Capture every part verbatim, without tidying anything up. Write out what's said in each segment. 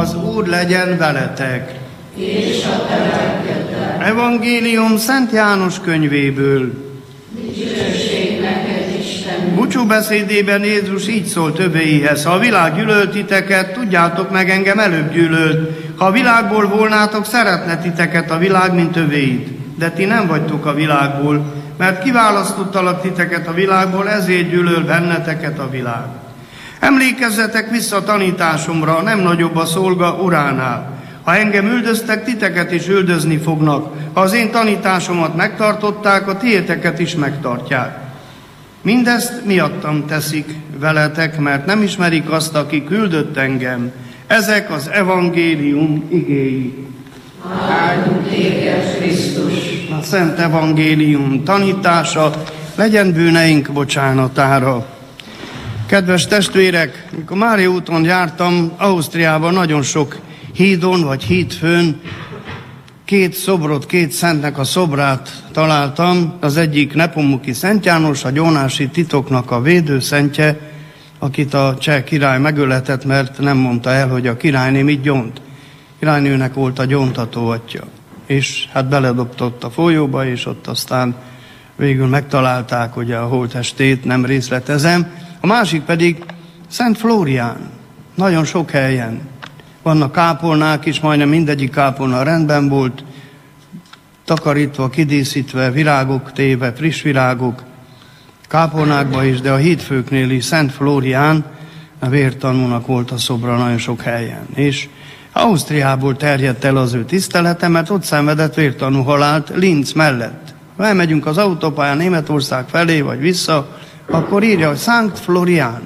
Az Úr legyen veletek. És a te lelkeddel. Evangélium Szent János könyvéből. Dicsőség neked, Isten. Búcsúbeszédében Jézus így szólt övéihez: ha a világ gyűlölt titeket, tudjátok meg, engem előbb gyűlölt. Ha a világból volnátok, szeretne titeket a világ, mint övéit. De ti nem vagytok a világból, mert kiválasztottalak titeket a világból, ezért gyűlöl benneteket a világ. Emlékezzetek vissza tanításomra, nem nagyobb a szolga uránál. Ha engem üldöztek, titeket is üldözni fognak. Ha az én tanításomat megtartották, a tiéteket is megtartják. Mindezt miattam teszik veletek, mert nem ismerik azt, aki küldött engem. Ezek az evangélium igéi. Áldunk téged, Krisztus. A Szent Evangélium tanítása legyen bűneink bocsánatára. Kedves testvérek, mikor Mária úton jártam, Ausztriában nagyon sok hídon vagy hídfőn két szobrot, két szentnek a szobrát találtam. Az egyik Nepomuki Szent János, a gyónási titoknak a védőszentje, akit a cseh király megöletett, mert nem mondta el, hogy a királyné mit gyónt. Királynőnek volt a gyóntató atya, és hát beledobtott a folyóba, és ott aztán végül megtalálták ugye a holttestét, nem részletezem. A másik pedig Szent Flórián, nagyon sok helyen. Vannak kápolnák is, majdnem mindegyik kápolna rendben volt, takarítva, kidíszítve, virágok téve, friss virágok, kápolnákban is, de a hídfőknél is Szent Flórián, a vértanúnak volt a szobra nagyon sok helyen. És Ausztriából terjedt el az ő tisztelete, mert ott szenvedett vértanú halált Linz mellett. Ha elmegyünk az autópályán Németország felé, vagy vissza, akkor írja, hogy Szent Florián.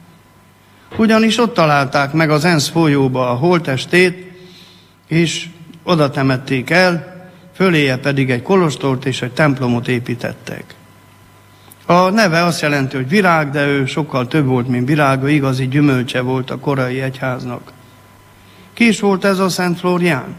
Ugyanis ott találták meg az Ensz folyóba a holttestét, és oda temették el, föléje pedig egy kolostort és egy templomot építettek. A neve azt jelenti, hogy virág, de ő sokkal több volt, mint virág, ő igazi gyümölcse volt a korai egyháznak. Ki is volt ez a Szent Flórián?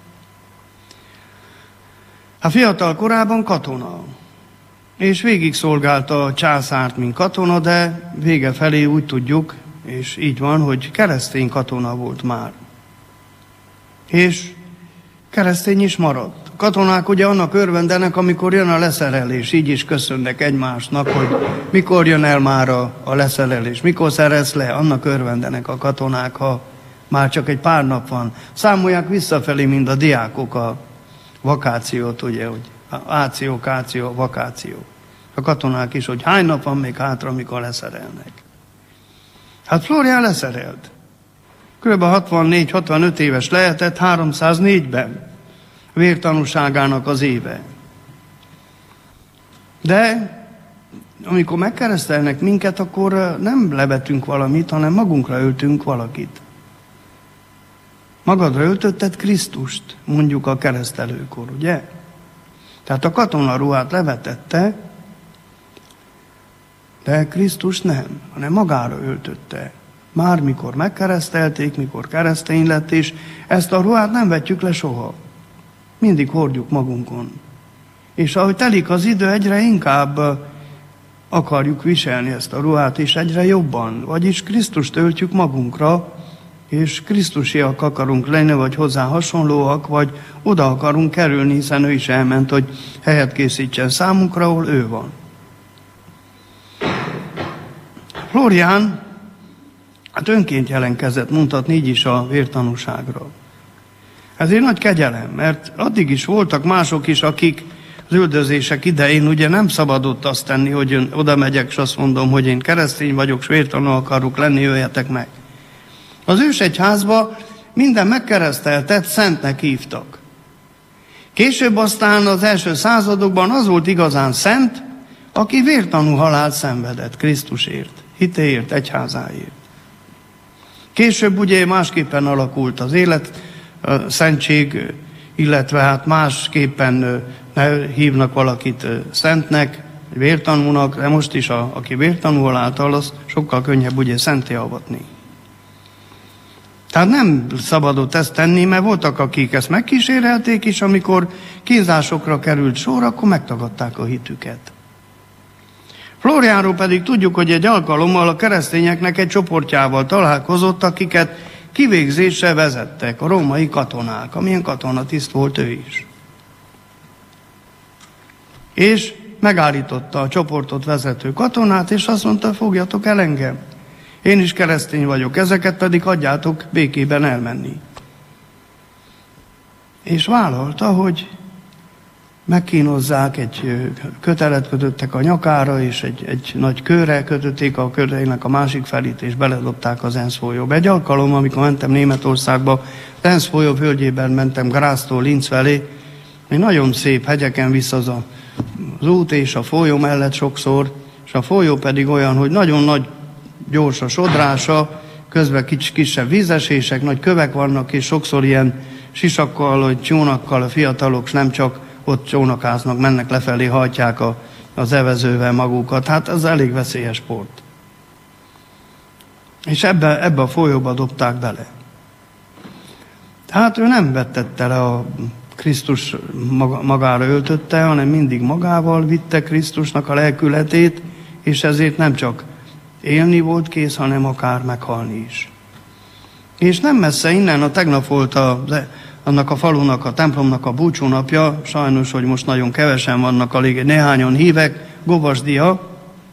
A fiatal korában katona, és végig szolgálta a császárt, mint katona, de vége felé úgy tudjuk, és így van, hogy keresztény katona volt már. És keresztény is maradt. A katonák ugye annak örvendenek, amikor jön a leszerelés, így is köszönnek egymásnak, hogy mikor jön el már a, a leszerelés, mikor szerez le, annak örvendenek a katonák, ha már csak egy pár nap van. Számolják visszafelé, mint a diákok a vakációt, ugye, hogy áció, káció, vakáció. A katonák is, hogy hány nap van még hátra, amikor leszerelnek. Hát Flórián leszerelt. Kb. hatvannégy-hatvanöt éves lehetett háromszáznégyben. Vértanúságának az éve. De amikor megkeresztelnek minket, akkor nem levetünk valamit, hanem magunkra öltünk valakit. Magadra öltötted Krisztust, mondjuk a keresztelőkor, ugye? Tehát a katonaruhát levetette, de Krisztus nem, hanem magára öltötte. Már mikor megkeresztelték, mikor keresztény lett, és ezt a ruhát nem vetjük le soha. Mindig hordjuk magunkon. És ahogy telik az idő, egyre inkább akarjuk viselni ezt a ruhát, és egyre jobban. Vagyis Krisztust öltjük magunkra, és Krisztusiak akarunk lenni, vagy hozzá hasonlóak, vagy oda akarunk kerülni, hiszen ő is elment, hogy helyet készítsen számunkra, ahol ő van. Flórián hát önként jelenkezett mutatni így is a vértanúságra. Ezért nagy kegyelem, mert addig is voltak mások is, akik az üldözések idején ugye nem szabadott azt tenni, hogy oda megyek, és azt mondom, hogy én keresztény vagyok, és vértanú akarok lenni, jöjjetek meg. Az ősegyházba minden megkereszteltet szentnek hívtak. Később aztán az első századokban az volt igazán szent, aki vértanú halált szenvedett Krisztusért, hitéért, egyházáért. Később ugye másképpen alakult az élet, a szentség, illetve hát másképpen hívnak valakit szentnek, vértanúnak, de most is a, aki vértanú által, az sokkal könnyebb ugye szenté avatni. Tehát nem szabadott ezt tenni, mert voltak, akik ezt megkísérelték, és amikor kínzásokra került sor, akkor megtagadták a hitüket. Flóriánról pedig tudjuk, hogy egy alkalommal a keresztényeknek egy csoportjával találkozott, akiket kivégzésre vezettek a római katonák, amilyen katonatiszt volt ő is. És megállította a csoportot vezető katonát, és azt mondta, fogjatok el engem. Én is keresztény vagyok, ezeket pedig hagyjátok békében elmenni. És vállalta, hogy megkínozzák, egy kötelet kötöttek a nyakára, és egy, egy nagy kőre kötötték a kötelének a másik felét, és beledobták az Enz folyóba. Egy alkalom, amikor mentem Németországba, az Enz folyó völgyében mentem Graztól Linz felé, egy nagyon szép hegyeken vissza az, a, az út és a folyó mellett sokszor, és a folyó pedig olyan, hogy nagyon nagy, gyors a sodrása, közben kis, kisebb vízesések, nagy kövek vannak, és sokszor ilyen sisakkal, vagy csónakkal a fiatalok, s nem csak ott csónakáznak, mennek lefelé, hajtják a, az evezővel magukat. Hát ez elég veszélyes sport. És ebbe, ebbe a folyóba dobták bele. Hát ő nem vettette le a Krisztus maga, magára öltötte, hanem mindig magával vitte Krisztusnak a lelkületét, és ezért nem csak élni volt kész, hanem akár meghalni is. És nem messze innen, a tegnap volt a, annak a falunak, a templomnak a búcsúnapja, sajnos, hogy most nagyon kevesen vannak, alig néhányan hívek, Govasdia,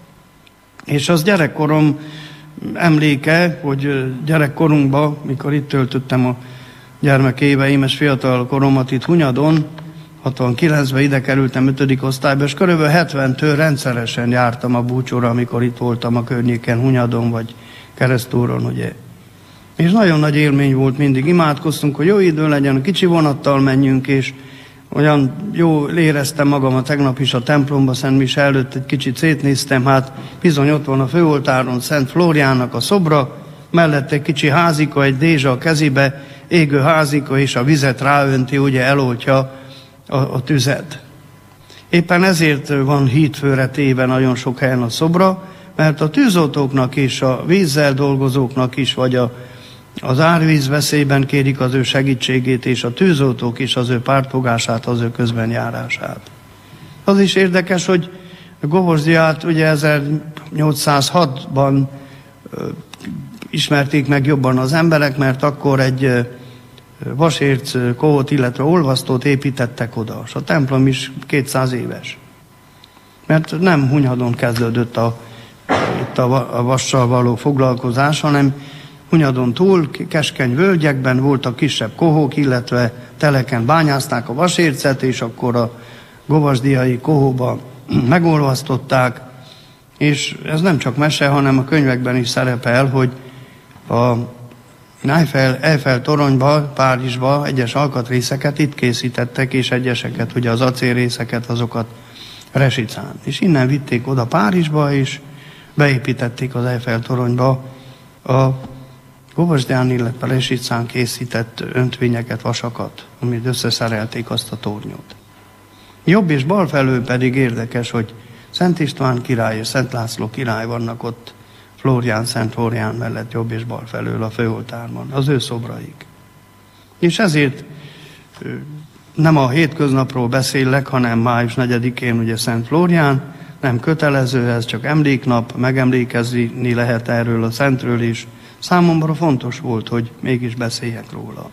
és az gyerekkorom emléke, hogy gyerekkorunkban, mikor itt töltöttem a gyermekéveim és fiatal koromat itt Hunyadon, hatvankilencben ide kerültem ötödik osztályba, és körülbelül hetventől rendszeresen jártam a búcsúra, amikor itt voltam a környéken, Hunyadon vagy Keresztúron, ugye. És nagyon nagy élmény volt, mindig imádkoztunk, hogy jó idő legyen, kicsi vonattal menjünk, és olyan jó éreztem magam a tegnap is a templomba, Szent Mise előtt egy kicsit szétnéztem, hát bizony ott van a főoltáron Szent Flóriánnak a szobra, mellette egy kicsi házika, egy dézsa a kezébe, égő házika, és a vizet ráönti, ugye eloltja a, a tüzet. Éppen ezért van hídfőre téve nagyon sok helyen a szobra, mert a tűzoltóknak és a vízzel dolgozóknak is, vagy a, az árvíz veszélyben kérik az ő segítségét, és a tűzoltók is az ő pártfogását, az ő közbenjárását. Az is érdekes, hogy Govasdiát ugye ezernyolcszázhatban ö, ismerték meg jobban az emberek, mert akkor egy ö, vasérc kohót, illetve olvasztót építettek oda. És a templom is kétszáz éves. Mert nem Hunyadon kezdődött a, itt a, a vassal való foglalkozás, hanem Hunyadon túl, keskeny völgyekben voltak kisebb kohók, illetve teleken bányázták a vasércet, és akkor a govasdiai kohóba megolvasztották, és ez nem csak mese, hanem a könyvekben is szerepel, hogy a Eiffel, Eiffel toronyba, Párizsba egyes alkatrészeket itt készítettek, és egyeseket, ugye az acélrészeket, azokat Resicán. És innen vitték oda Párizsba, és beépítették az Eiffel toronyba a Govasdián, illetve Resicán készített öntvényeket, vasakat, amit összeszerelték azt a tornyot. Jobb és bal felől pedig érdekes, hogy Szent István király és Szent László király vannak ott, Flórián, Szent Flórián mellett jobb és bal felől a főoltárban, az ő szobraik. És ezért nem a hétköznapról beszélek, hanem május negyedikén ugye Szent Flórián, nem kötelező, ez csak emléknap, megemlékezni lehet erről a szentről is. Számomra fontos volt, hogy mégis beszéljek róla.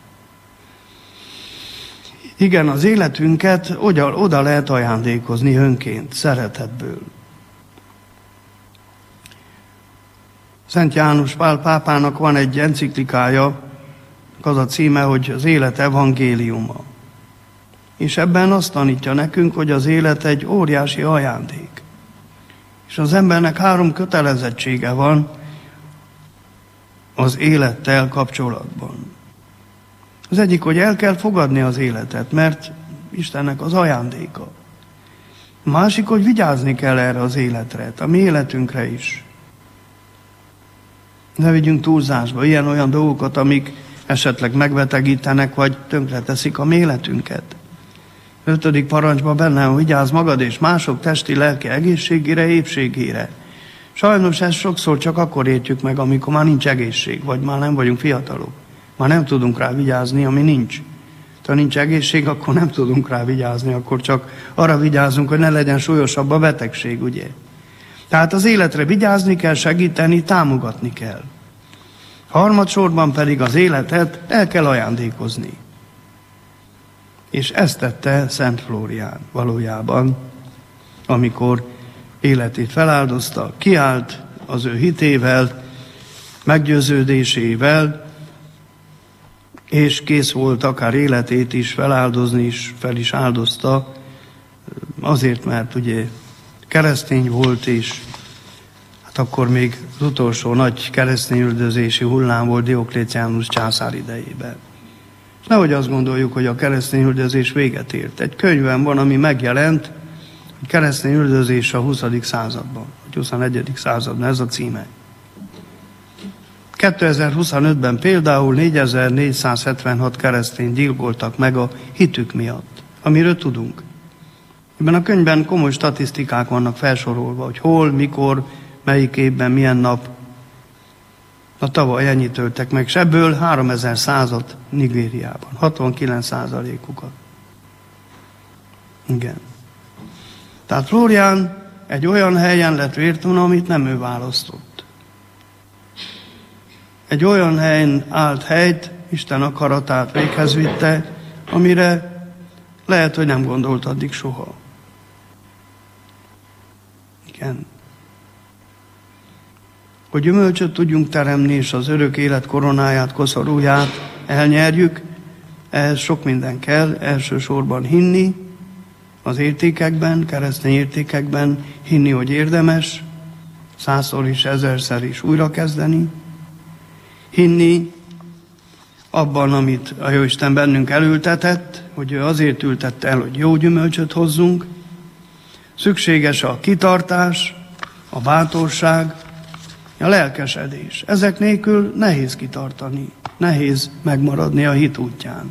Igen, az életünket oda, oda lehet ajándékozni önként, szeretetből. Szent János Pál pápának van egy enciklikája, az a címe, hogy az élet evangéliuma. És ebben azt tanítja nekünk, hogy az élet egy óriási ajándék. És az embernek három kötelezettsége van az élettel kapcsolatban. Az egyik, hogy el kell fogadni az életet, mert Istennek az ajándéka. A másik, hogy vigyázni kell erre az életre, a mi életünkre is. Ne vigyünk túlzásba ilyen-olyan dolgokat, amik esetleg megbetegítenek, vagy tönkreteszik a mi életünket. Ötödik parancsban benne, hogy vigyázz magad és mások testi, lelki egészségére, épségére. Sajnos ezt sokszor csak akkor értjük meg, amikor már nincs egészség, vagy már nem vagyunk fiatalok. Már nem tudunk rá vigyázni, ami nincs. Ha nincs egészség, akkor nem tudunk rá vigyázni, akkor csak arra vigyázunk, hogy ne legyen súlyosabb a betegség, ugye? Tehát az életre vigyázni kell, segíteni, támogatni kell. Harmadsorban pedig az életet el kell ajándékozni. És ezt tette Szent Flórián valójában, amikor életét feláldozta, kiállt az ő hitével, meggyőződésével, és kész volt akár életét is feláldozni is, fel is áldozta, azért, mert ugye keresztény volt, és hát akkor még az utolsó nagy keresztényüldözési hullám volt Diokléciánus császár idejében. És nehogy azt gondoljuk, hogy a keresztényüldözés véget ért. Egy könyvben van, ami megjelent, hogy keresztényüldözés a huszadik században, vagy huszonegyedik században, ez a címe. kétezer-huszonötben például négyezer-négyszázhetvenhat keresztény gyilkoltak meg a hitük miatt, amiről tudunk. Ebben a könyvben komoly statisztikák vannak felsorolva, hogy hol, mikor, melyik évben, milyen nap. A tavaly ennyit töltek meg, és ebből háromezer százat Nigériában, hatvankilenc százalékukat. Igen. Tehát Flórián egy olyan helyen lett vértanú, amit nem ő választott. Egy olyan helyen állt helyt, Isten akaratát véghez vitte, amire lehet, hogy nem gondolt addig soha. Igen. Hogy gyümölcsöt tudjunk teremni, és az örök élet koronáját, koszorúját elnyerjük, ehhez sok minden kell, elsősorban hinni az értékekben, keresztény értékekben, hinni, hogy érdemes, százszor is, ezerszer is újra kezdeni, hinni abban, amit a Jóisten bennünk elültetett, hogy ő azért ültette el, hogy jó gyümölcsöt hozzunk. Szükséges a kitartás, a bátorság, a lelkesedés. Ezek nélkül nehéz kitartani, nehéz megmaradni a hit útján.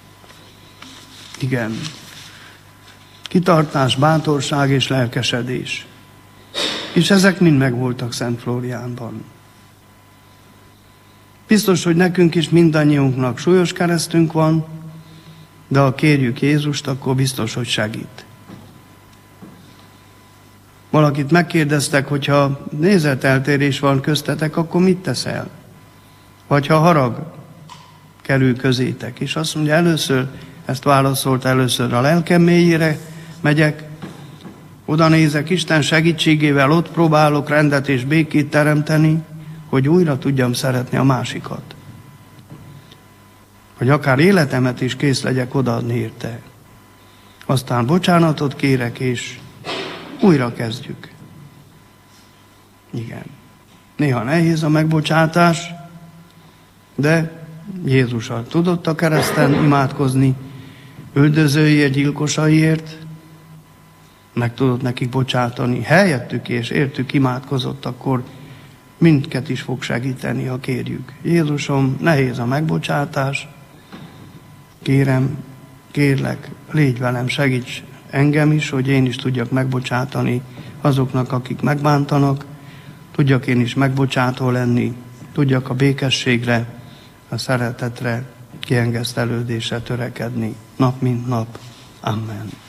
Igen. Kitartás, bátorság és lelkesedés. És ezek mind megvoltak Szent Flóriánban. Biztos, hogy nekünk is mindannyiunknak súlyos keresztünk van, de ha kérjük Jézust, akkor biztos, hogy segít. Valakit megkérdeztek, hogyha nézeteltérés van köztetek, akkor mit teszel? Vagy ha harag kerül közétek. És azt mondja, először, ezt válaszolt először a lelkem mélyére megyek, oda nézek, Isten segítségével ott próbálok rendet és békét teremteni, hogy újra tudjam szeretni a másikat. Hogy akár életemet is kész legyek odaadni érte. Aztán bocsánatot kérek, és újra kezdjük. Igen. Néha nehéz a megbocsátás, de Jézussal tudott a kereszten imádkozni, üldözőiért, gyilkosaiért, meg tudott nekik bocsátani. Helyettük és értük imádkozott, akkor mindket is fog segíteni, ha kérjük. Jézusom, nehéz a megbocsátás, kérem, kérlek, légy velem, segíts engem is, hogy én is tudjak megbocsátani azoknak, akik megbántanak, tudjak én is megbocsátó lenni, tudjak a békességre, a szeretetre, kiengesztelődésre törekedni, nap mint nap. Amen.